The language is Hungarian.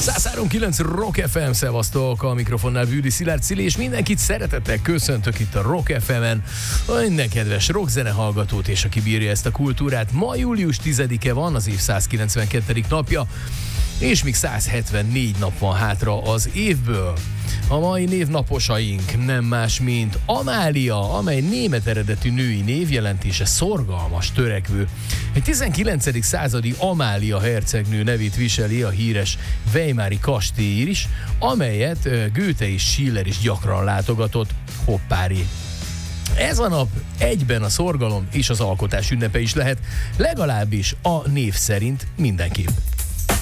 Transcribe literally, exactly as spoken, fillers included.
száz három kilenc Rock ef em, szevasztok, a mikrofonnál Bűdi Szilárd Cili, és mindenkit szeretettel köszöntök itt a Rock ef emen, a minden kedves rockzene hallgatót, és aki bírja ezt a kultúrát. Ma július tizedike van, az év százkilencvenkettedik napja, és még száz hetvennégy nap van hátra az évből. A mai névnaposaink nem más, mint Amália, amely német eredetű női név, jelentése szorgalmas, törekvő. Egy tizenkilencedik századi Amália hercegnő nevét viseli a híres weimari kastély is, amelyet Goethe és Schiller is gyakran látogatott. Hoppári! Ez a nap egyben a szorgalom és az alkotás ünnepe is lehet, legalábbis a név szerint mindenképp.